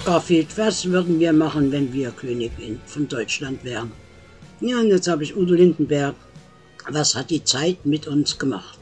Garfield, was würden wir machen, wenn wir Königin von Deutschland wären? Ja, und jetzt habe ich Udo Lindenberg. Was hat die Zeit mit uns gemacht?